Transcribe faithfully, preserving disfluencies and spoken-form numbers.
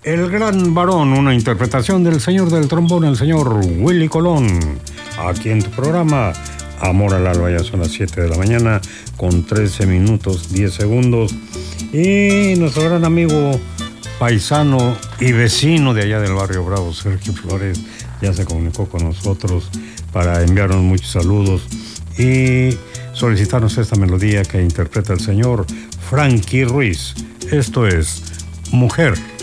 El Gran Varón, una interpretación del señor del trombón, el señor Willy Colón. Aquí en tu programa, Amor al Alba, ya son las siete de la mañana, con trece minutos, diez segundos. Y nuestro gran amigo, paisano y vecino de allá del barrio Bravo, Sergio Flores, ya se comunicó con nosotros para enviarnos muchos saludos y solicitarnos esta melodía que interpreta el señor Frankie Ruiz. Esto es Mujer.